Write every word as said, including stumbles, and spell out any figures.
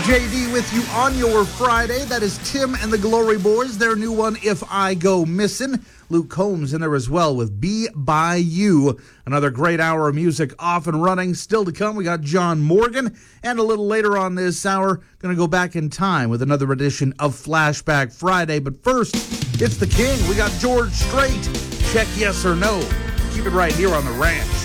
J D with you on your Friday. That is Tim and the Glory Boys, their new one, If I Go Missin'. Luke Combs in there as well with Be By You. Another great hour of music off and running. Still to come, we got John Morgan. And a little later on this hour, going to go back in time with another edition of Flashback Friday. But first, it's the King. We got George Strait. Check yes or no. Keep it right here on The Ranch.